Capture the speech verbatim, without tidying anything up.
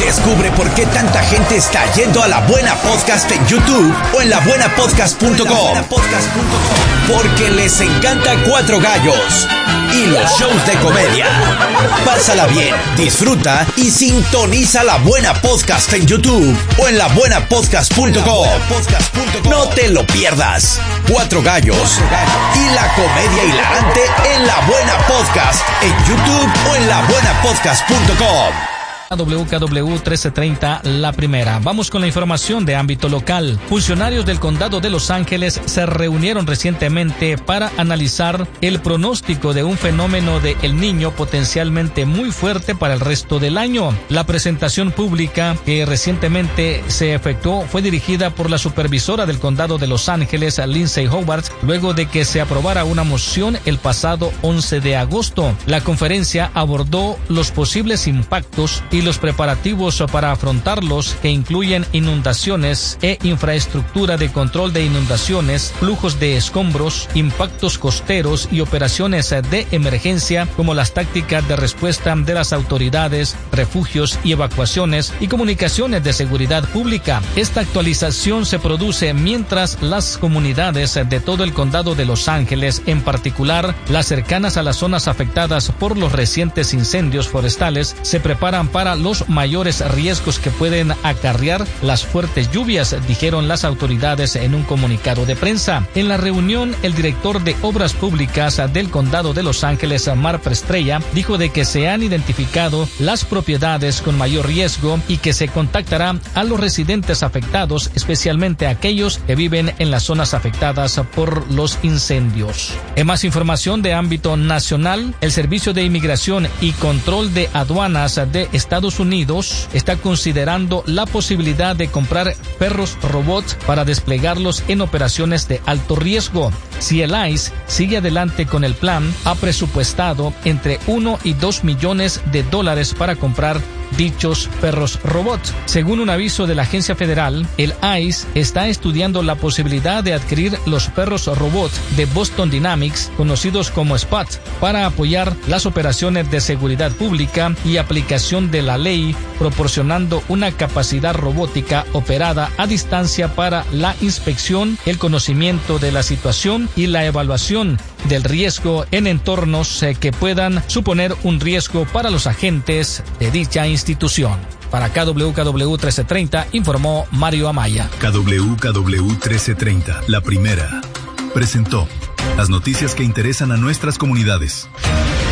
Descubre por qué tanta gente está yendo a La Buena Podcast en YouTube o en la buena podcast punto com. Porque les encanta Cuatro Gallos y los shows de comedia. Pásala bien, disfruta y sintoniza La Buena Podcast en YouTube o en la buena podcast punto com. No te lo pierdas. Cuatro Gallos y la comedia hilarante en La Buena Podcast en YouTube o en la buena podcast punto com. W K W trece treinta, La Primera. Vamos con la información de ámbito local. Funcionarios del Condado de Los Ángeles se reunieron recientemente para analizar el pronóstico de un fenómeno de El Niño potencialmente muy fuerte para el resto del año. La presentación pública que recientemente se efectuó fue dirigida por la supervisora del Condado de Los Ángeles, Lindsay Howard, luego de que se aprobara una moción el pasado once de agosto. La conferencia abordó los posibles impactos y y los preparativos para afrontarlos, que incluyen inundaciones e infraestructura de control de inundaciones, flujos de escombros, impactos costeros y operaciones de emergencia como las tácticas de respuesta de las autoridades, refugios y evacuaciones y comunicaciones de seguridad pública. Esta actualización se produce mientras las comunidades de todo el condado de Los Ángeles, en particular las cercanas a las zonas afectadas por los recientes incendios forestales, se preparan para los mayores riesgos que pueden acarrear las fuertes lluvias, dijeron las autoridades en un comunicado de prensa. En la reunión, el director de Obras Públicas del Condado de Los Ángeles, Mark Prestrella, dijo de que se han identificado las propiedades con mayor riesgo y que se contactará a los residentes afectados, especialmente aquellos que viven en las zonas afectadas por los incendios. En más información de ámbito nacional, el Servicio de Inmigración y Control de Aduanas de Estados Unidos está considerando la posibilidad de comprar perros robots para desplegarlos en operaciones de alto riesgo. Si el I C E sigue adelante con el plan, ha presupuestado entre uno y dos millones de dólares para comprar dichos perros robots. Según un aviso de la agencia federal, el I C E está estudiando la posibilidad de adquirir los perros robots de Boston Dynamics, conocidos como Spot, para apoyar las operaciones de seguridad pública y aplicación de la ley, proporcionando una capacidad robótica operada a distancia para la inspección, el conocimiento de la situación y la evaluación del riesgo en entornos eh, que puedan suponer un riesgo para los agentes de dicha institución. Para K W K W trece treinta informó Mario Amaya. K W K W trece treinta, La Primera, presentó las noticias que interesan a nuestras comunidades.